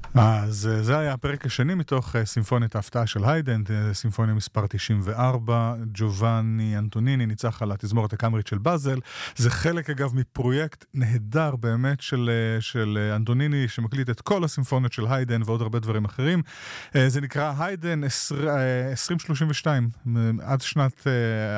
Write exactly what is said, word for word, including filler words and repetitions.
אז זה היה הפרק השני מתוך סימפוניית ההפתעה של היידן, סימפוניה מספר תשעים וארבע, ג'ובאני אנטוניני ניצח על התזמורת הקאמרית של באזל. זה חלק אגב מפרויקט נהדר באמת של, של אנטוניני שמקליט את כל הסימפוניות של היידן ועוד הרבה דברים אחרים. זה נקרא היידן עשרים שלושים ושתיים, עד שנת